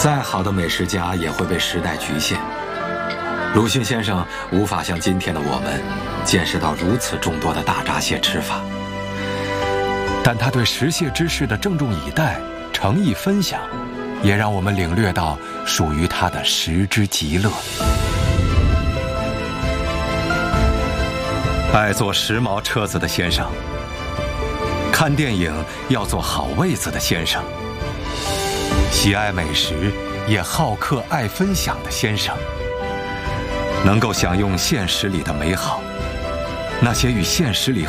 再好的美食家也会被时代局限。鲁迅先生无法像今天的我们见识到如此众多的大闸蟹吃法， 但他对食蟹之事的郑重以待、诚意分享，也让我们领略到属于他的食之极乐。爱坐时髦车子的先生，看电影要坐好位子的先生，喜爱美食也好客爱分享的先生，能够享用现实里的美好，那些与现实里